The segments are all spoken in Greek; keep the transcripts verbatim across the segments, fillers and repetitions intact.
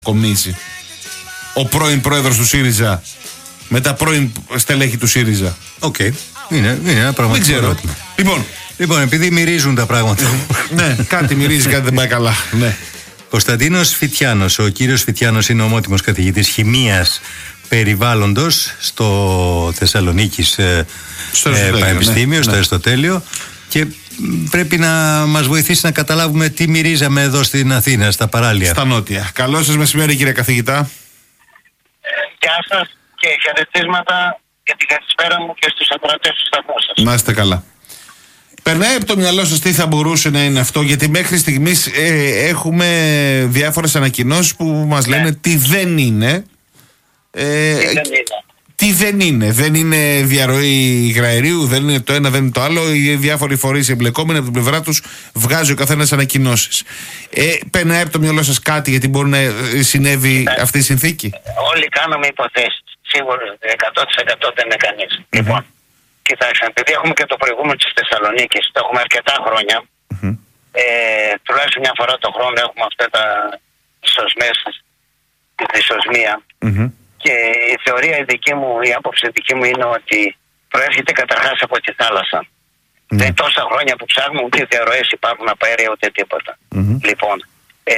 κομίσει ο πρώην πρόεδρος του ΣΥΡΙΖΑ με τα πρώην στελέχη του ΣΥΡΙΖΑ. Οκ. Okay. Είναι, είναι ένα πραγματικό ερώτημα. Λοιπόν, λοιπόν, επειδή μυρίζουν τα πράγματα. Ναι, κάτι μυρίζει, κάτι δεν πάει καλά. Ναι. Κωνσταντίνος Φιτιάνος. Ο κύριος Φιτιάνος είναι ομότιμος καθηγητής χημείας περιβάλλοντος στο Θεσσαλονίκης στο ε, Πανεπιστήμιο, ναι, στο Αριστοτέλειο, ναι. Και πρέπει να μας βοηθήσει να καταλάβουμε τι μυρίζαμε εδώ στην Αθήνα, στα παράλια. Στα νότια. Καλό σας μεσημέρι, κύριε καθηγητά. Γεια σας και χαιρετίσματα για την καλησπέρα μου και στους ακροατές του σταθμού σας. Να είστε καλά. Περνάει από το μυαλό σας τι θα μπορούσε να είναι αυτό, γιατί μέχρι στιγμής ε, έχουμε διάφορες ανακοινώσεις που μας λένε, ναι, τι δεν είναι. Ε, τι δεν είναι. Τι δεν είναι. Δεν είναι διαρροή υγραερίου, δεν είναι το ένα, δεν είναι το άλλο. Οι διάφοροι φορείς εμπλεκόμενοι από την πλευρά τους βγάζει ο καθένας ανακοινώσεις. Ε, περνάει από το μυαλό σας κάτι γιατί μπορεί να συνέβη, ναι, αυτή η συνθήκη? Όλοι κάναμε υποθέσεις. Σίγουρα εκατό τοις εκατό δεν είναι κανείς. Mm-hmm. Λοιπόν, κοιτάξτε, επειδή έχουμε και το προηγούμενο της Θεσσαλονίκης, το έχουμε αρκετά χρόνια. Mm-hmm. Ε, τουλάχιστον μια φορά το χρόνο έχουμε αυτά τα ισοσμές, τη δυσοσμία. Mm-hmm. Και η θεωρία η δική μου, η άποψη δική μου είναι ότι προέρχεται καταρχάς από τη θάλασσα. Mm-hmm. Δεν τόσα χρόνια που ψάχνουμε ούτε διαρροές υπάρχουν από αέρια ούτε τίποτα. Mm-hmm. Λοιπόν, ε,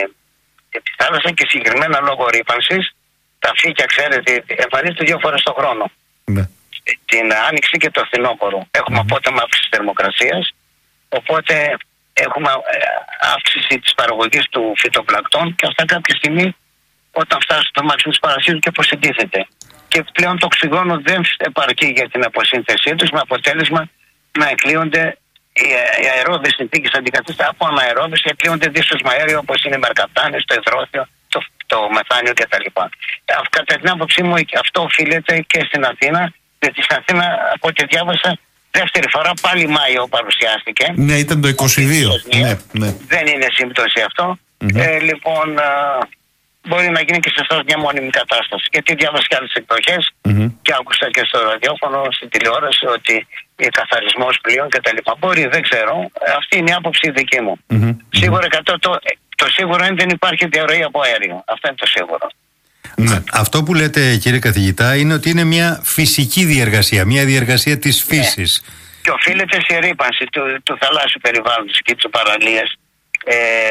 τη θάλασσα και συγκεκριμένα λόγω ρύπανσης, τα φύκια, ξέρετε, εμφανίζονται δύο φορές το χρόνο. Mm-hmm. Την άνοιξη και το φθινόπωρο. Έχουμε mm-hmm. απότομα αύξηση θερμοκρασίας, οπότε έχουμε αύξηση της παραγωγής του φυτοπλακτών και αυτά κάποια στιγμή, όταν φτάσει στο μάξιμο της παρασύρου, και αποσυντήθεται. Και πλέον το οξυγόνο δεν επαρκεί για την αποσύνθεσή τους, με αποτέλεσμα να εκλείονται οι αερόβιες συνθήκες αντικαθιστά από αναερόβιες και εκλείονται δίσοσμα αέριο, όπως είναι οι μερκαπτάνες, το υδρόθιο, το, το μεθάνιο κτλ. Κατά την άποψή μου αυτό οφείλεται και στην Αθήνα, γιατί στην Αθήνα, από ό,τι διάβασα, δεύτερη φορά πάλι Μάιο παρουσιάστηκε. Ναι, ήταν το είκοσι δύο. Ναι, ναι. Δεν είναι σύμπτωση αυτό. Mm-hmm. Ε, λοιπόν, μπορεί να γίνει και σε εσάς μια μόνιμη κατάσταση. Γιατί διάβασα και άλλες εκδοχές mm-hmm. και άκουσα και στο ραδιόφωνο, στην τηλεόραση, ότι η καθαρισμός πλοίων και τα λοιπά. Μπορεί, δεν ξέρω. Αυτή είναι η άποψη δική μου. Mm-hmm. Σίγουρα εκατό, το, το σίγουρο είναι δεν υπάρχει διαρροή από αέριο. Αυτό είναι το σίγουρο. Ναι. Αυτό που λέτε, κύριε καθηγητά, είναι ότι είναι μια φυσική διεργασία, μια διεργασία της φύσης. Ναι. Και οφείλεται σε ρύπανση του, του θαλάσσιου περιβάλλοντος και της παραλίας. Ε,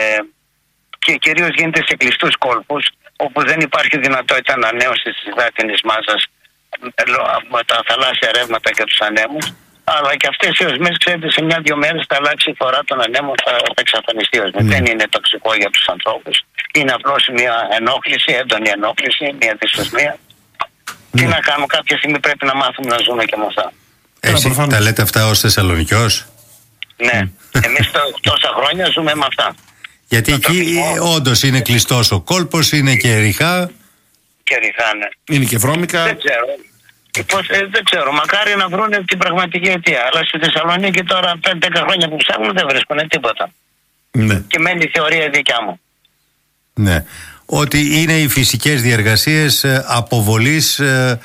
και κυρίως γίνεται σε κλειστούς κόλπους, όπου δεν υπάρχει δυνατότητα ανανέωσης της υδάτινης μάζας με τα θαλάσσια ρεύματα και τους ανέμους. Αλλά και αυτές οι οσμές, ξέρετε, σε μια-δυο μέρες θα αλλάξει η φορά των ανέμων, θα, θα εξαφανιστεί οσμή. Mm. Δεν είναι τοξικό για τους ανθρώπους. Είναι απλώς μια ενόχληση, έντονη ενόχληση, μια δυσοσμία. Mm. Τι να κάνουμε, κάποια στιγμή πρέπει να μάθουμε να ζούμε και με αυτά. Εσύ τα λέτε αυτά ως Θεσσαλονικιός? Ναι, εμείς τόσα χρόνια ζούμε με αυτά. Γιατί το εκεί όντως είναι κλειστός ο κόλπος, είναι και ριχά. Και ριχά, ναι. Είναι και βρώμικα. Δεν ξέρω. Πώς, ε, δεν ξέρω, μακάρι να βρουν την πραγματική αιτία. Αλλά στη Θεσσαλονίκη τώρα πέντε δέκα χρόνια που ψάχνουν δεν βρίσκουν τίποτα. Ναι. Και μένει η θεωρία δικιά μου. Ναι. Ότι είναι οι φυσικές διεργασίες ε, αποβολής ε,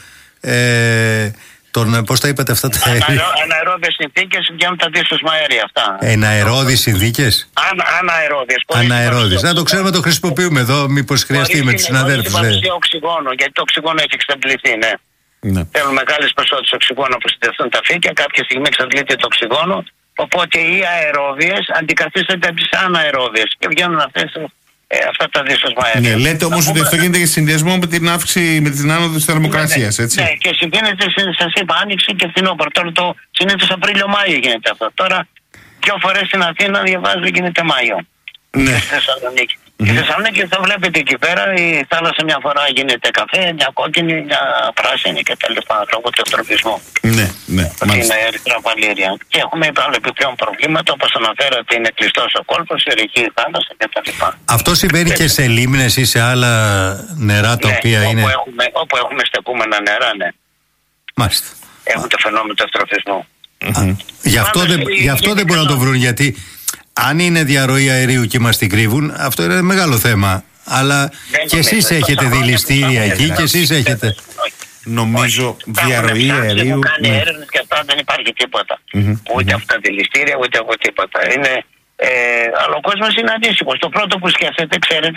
ε, των, πώς τα είπατε αυτά τα αέρια? Αναερόδιες συνθήκες βγαίνουν τα δίσοσμα αέρια αυτά. Εναερόδιες συνθήκες? Αν, αναερόδιες. Αναερόδιες. Να το ξέρουμε, το χρησιμοποιούμε εδώ, μήπως χρειαστεί με τους συναδέλφους. Χωρίς την οξυγόνο, γιατί το οξυγόνο έχει εξαντληθεί, ναι. Ναι. Θέλουν μεγάλες ποσότητες οξυγόνο να προσθεθούν τα φύκια, κάποια στιγμή εξαντλείται το οξυγόνο. Οπότε οι αερόβιες αντικαθίστανται από τις αναερόβιες και βγαίνουν αυτές, ε, αυτά τα δίσοσμα αέρια. Ναι, λέτε όμως ότι αυτό γίνεται και συνδυασμό με την αύξηση, με την άνοδο της θερμοκρασίας, ναι, έτσι. Ναι, και συμβαίνεται, σας είπα, άνοιξη και φθινόπωρο. Τώρα το συνήθως Απρίλιο-Μάιο γίνεται αυτό. Τώρα δύο φορές στην Αθήνα διαβάζω γίνεται Μάιο. Ναι. Στη Θεσσαλονίκη. Mm-hmm. Στη Θεσσαλονίκη θα βλέπετε εκεί πέρα η θάλασσα μια φορά γίνεται καφέ, μια κόκκινη, μια πράσινη κτλ. Λόγω του ευτροπισμού. Ναι, ναι. Είναι ερυθρά παλήρια. Και έχουμε άλλα επιπλέον προβλήματα, όπως αναφέρατε, είναι κλειστός ο κόλπος, η ρηχή θάλασσα κτλ. Αυτό συμβαίνει και σε λίμνες ή σε άλλα νερά τα ναι, οποία όπου είναι. Έχουμε, όπου έχουμε στεκούμενα νερά, ναι. Μάλιστα. Έχουν το φαινόμενο του ευτροπισμού. Mm-hmm. Γι' αυτό δεν, γι αυτό δεν μπορούν να το βρουν, γιατί αν είναι διαρροή αερίου και μας την κρύβουν, αυτό είναι μεγάλο θέμα. Αλλά δεν και εσείς έχετε δηληστήρια εκεί και εσείς έχετε. Νομίζω διαρροή αερίου. Έχουν κάνει ναι. έρευνες και αυτά, δεν υπάρχει τίποτα. Mm-hmm. Ούτε mm-hmm. αυτά δηληστήρια, ούτε από τίποτα. Είναι, ε, αλλά ο κόσμος είναι αντίστοιχος. Το πρώτο που σκέφτεται, ξέρετε,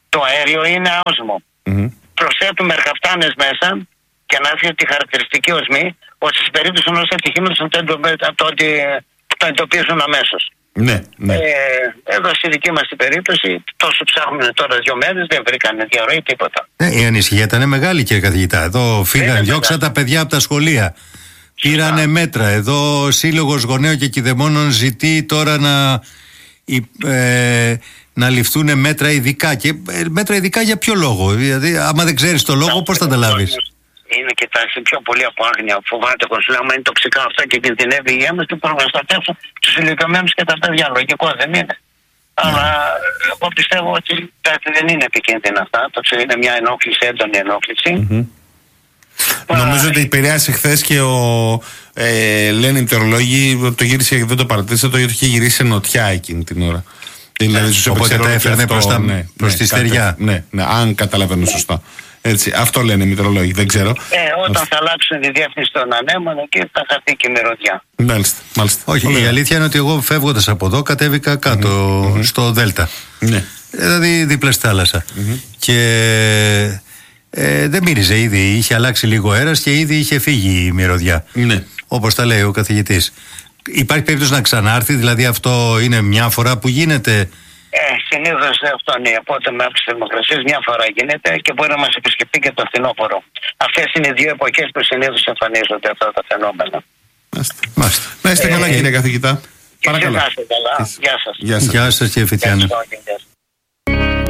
το αέριο είναι άοσμο. Mm-hmm. Προσθέτουμε ερκαυτάνες μέσα και να έρθει τη χαρακτηριστική οσμή, ώστε σε περίπτωση ενός ατυχήματος να το εντοπίζουν αμέσως. Ναι, ναι. Ε, εδώ στη δική μας την περίπτωση, τόσο ψάχνουμε τώρα δύο μέρες, δεν βρήκανε διαρροή τίποτα. Ε, η ανησυχία ήταν μεγάλη, κύριε καθηγητά. Εδώ φύγαν, διώξαν τα παιδιά από τα σχολεία. Πήρανε μέτρα. Εδώ ο Σύλλογος Γονέων και Κηδεμόνων ζητεί τώρα να, ε, να ληφθούν μέτρα ειδικά. Και ε, μέτρα ειδικά για ποιο λόγο? Δηλαδή, άμα δεν ξέρεις το λόγο, πώς θα τα λάβεις? Είναι, κοιτάξτε, πιο πολύ από άγνοια. Φοβάται ο κονσουλά, άμα είναι τοξικά αυτά και κινδυνεύει η υγεία μας, και προστατεύσουν τους ηλικιωμένους και τα παιδιά. Λογικό δεν είναι? Yeah. Αλλά εγώ πιστεύω ότι δεν είναι επικίνδυνα αυτά. Το ξέρω, είναι μια ενόχληση, έντονη ενόχληση. Mm-hmm. Uh, Νομίζω ότι επηρεάσει χθες και ο ε, λένε οι μητεωρολόγοι, το γύρισε, δεν το παρατήρησα, το είχε γυρίσει σε νοτιά εκείνη την ώρα. Δηλαδή, yeah. Οπότε τα έφερνε προς, τα, ναι, προς ναι, τη στεριά. Ναι, ναι, αν καταλαβαίνω yeah. σωστά. Έτσι, αυτό λένε οι μητρολόγοι, δεν ξέρω. Ε, όταν θα αλλάξουν τη διεύθυνση των ανέμων, εκεί θα χαθεί και η μυρωδιά. Μάλιστα, μάλιστα. Όχι, Ωραία. Η αλήθεια είναι ότι εγώ φεύγοντας από εδώ κατέβηκα κάτω mm-hmm. στο Δέλτα. Ναι. Δηλαδή δίπλα στη θάλασσα. Mm-hmm. Και ε, δεν μύριζε ήδη, είχε αλλάξει λίγο αέρας και ήδη είχε φύγει η μυρωδιά. Ναι. Όπως τα λέει ο καθηγητής. Υπάρχει περίπτωση να ξανάρθει, δηλαδή αυτό είναι μια φορά που γίνεται? Ε, συνήθως αυτό είναι, οπότε με αύξηση θερμοκρασίας μια φορά γίνεται και μπορεί να μας επισκεφτεί και το φθινόπωρο. Αυτές είναι οι δύο εποχές που συνήθως εμφανίζονται αυτά τα φαινόμενα. Μάλιστα. Να είστε καλά, κύριε καθηγητά. Παρακαλώ. Γεια σας. Γεια σας, κύριε Φιτιάνο.